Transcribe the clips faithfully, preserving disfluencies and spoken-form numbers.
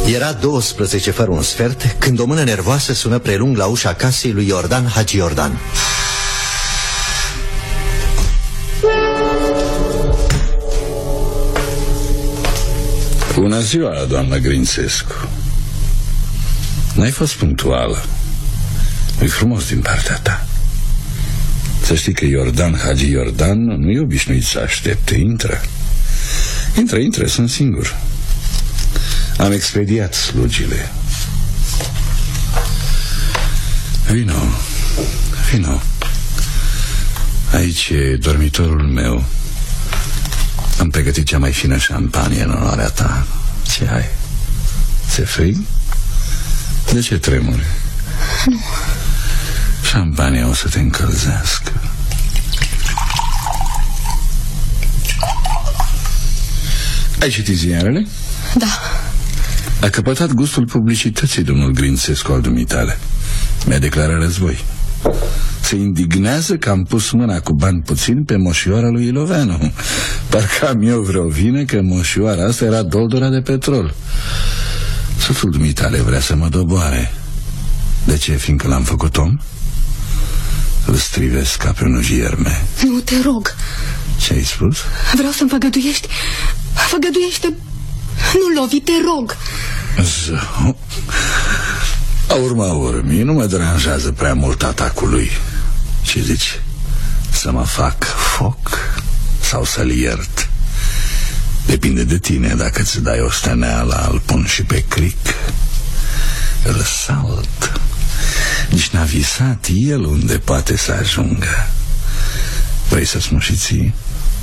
Era douăsprezece fără un sfert când o mână nervoasă sună prelung la ușa casei lui Iordan Hagi Iordan. Bună ziua, doamnă Grințescu. N-ai fost punctuală. E frumos din partea ta. Să știi că Iordan Hagi Iordan nu e obișnuit să aștepte. Intră. Intră, intră, sunt singur. Am expediat slugile. Vino, vino. Aici e dormitorul meu. Am pregătit cea mai fină șampanie în onoarea ta. Ce ai? Ți-e frig? De ce tremuri? Nu. Șampania o să te încălzească. Ai citit ziarele? Da. A căpătat gustul publicității domnul Grințescu al dumitale. Mi-a declarat război. Se indignează că am pus mâna cu bani puțini pe moșioara lui Iloveanu. Parcă am eu vreo vină că moșioara asta era doldora de petrol. Soțul dumitale vrea să mă doboare. De ce? Fiindcă l-am făcut om? Îl strivesc ca pe un vierme. Nu, te rog. Ce ai spus? Vreau să-mi făgăduiești. Făgăduiește. Nu lovi, te rog. Zău. A urma urmii, nu mă deranjează prea mult atacul lui. Ce zici? Să mă fac foc sau să-l iert? Depinde de tine. Dacă ți dai o steneală, îl pun și pe cric. Îl salt. Nici n-a visat el unde poate să ajungă. Vrei să smușiți?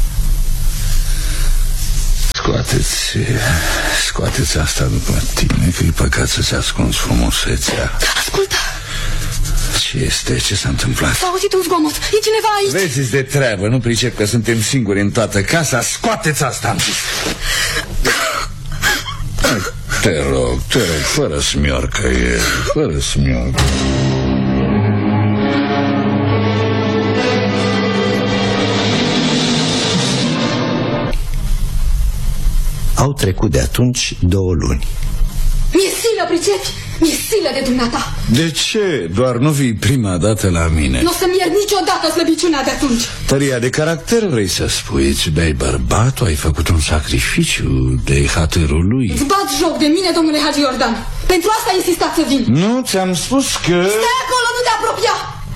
Scoateți Scoateți asta după tine, că e păcat să-ți ascunzi frumusețea. Ascultă. Ce este? Ce s-a întâmplat? S-a auzit un zgomot. E cineva aici. Vezi-ți de treabă. Nu pricep că suntem singuri în toată casa. Scoateți asta, am zis. Te rog, te rog, fără smiorcă e. Fără smiorcă. Au trecut de atunci două luni. Mi-e silă, pricepi. Mi-e silă de dumneata. De ce? Doar nu vii prima dată la mine. Nu o să-mi iert niciodată slăbiciunea de atunci. Tăria de caracter vrei să spui? Îți bei bărbatul, ai făcut un sacrificiu de hatărul lui. Îți bat joc de mine, domnule Hagi Iordan. Pentru asta ai insistat să vin. Nu, ți-am spus că... Stai acolo, nu te apropia.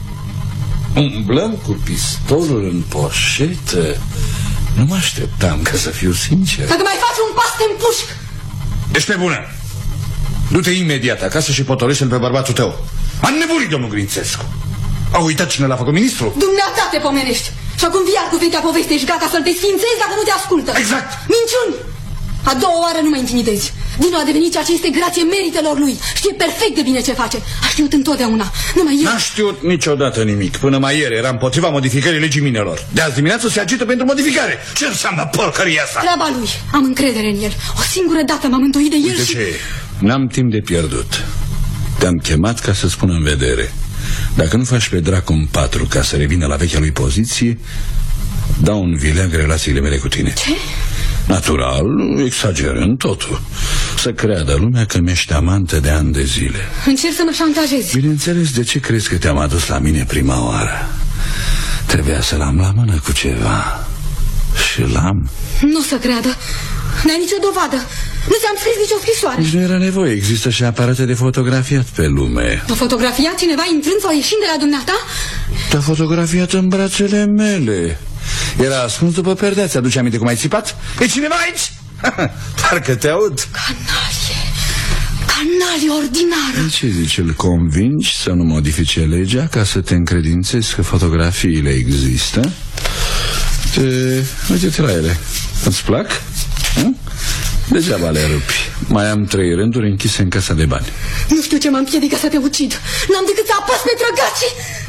Umblăm cu pistolul în poșetă. Nu mă așteptam, ca să fiu sincer. Dacă mai faci un pas, te împușc. Ești pe bună. Du-te imediat acasă și potorește-l pe bărbatul tău. A nebunit domnul Grințescu. A uitat cine l-a făcut ministru? Dumneata te pomenești. Și acum viar cu vechea poveste. Ești gata să-l desfințezi dacă nu te ascultă. Exact. Minciuni. A doua oară nu mă intimidezi. Dinu a devenit ceea ce este grație meritelor lui. Știe perfect de bine ce face. A știut întotdeauna. Numai eu... N-a știut niciodată nimic. Până mai ieri era împotriva modificării legii minelor. De azi dimineață se agită pentru modificare. Ce înseamnă porcăria asta? Treaba lui. Am încredere în el. O singură dată m-am întoit de el. Uite și... ce? N-am timp de pierdut. Te-am chemat ca să spun în vedere. Dacă nu faci pe dracu în patru ca să revină la vechea lui poziție, dau un vileag relațiile mele cu tine. Ce? Natural, exagerând totul. Să creadă lumea că mi-ești amantă de ani de zile. Încerc să mă șantajezi. Bineînțeles, de ce crezi că te-am adus la mine prima oară? Trebuia să l-am la mână cu ceva. Și l-am. Nu să creadă. N-ai nicio dovadă. Nu ți-am scris nicio scrisoare. Nici nu era nevoie, există și aparate de fotografiat pe lume. A fotografiat cineva intrând sau ieșind de la dumneata? Te-a fotografiat în brațele mele. Era ascuns după perdea. Ți-aduce aminte cum ai țipat? E cineva aici? Parcă te aud. Canalie. Canalie ordinară. Ce zici, îl convingi să nu modifice legea ca să te încredințezi că fotografiile există? Te... Uite-te la ele. Îți plac? Hm? Degeaba le rupi. Mai am trei rânduri închise în casa de bani. Nu știu ce mă împiedică să te ucid. N-am decât să apăs pe trăgaci.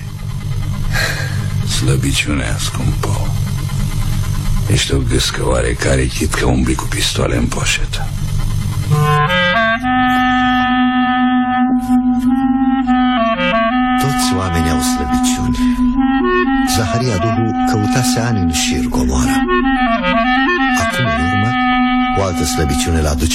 Slăbiciunea, scumpă. Ești o gâscă oarecare, chit că umbli cu pistoale în poșetă. Toți oamenii au slăbiciuni. Zaharia Duhu căutase ani în șir comoara. Acum, în urmă, o altă slăbiciune l-aduce